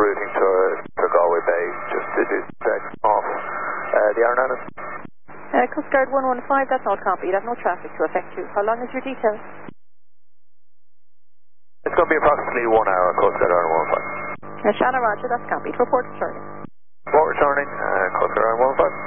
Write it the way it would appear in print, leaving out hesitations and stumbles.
routing to Galway Bay, just to do check off the Arnanas. Coast Guard 115, that's all copied. I have no traffic to affect you. How long is your detail? It's going to be approximately 1 hour, Coast Guard Ireland 115. Shanna Roger, that's copied. Report returning. Report returning, Coast Guard Ireland 115.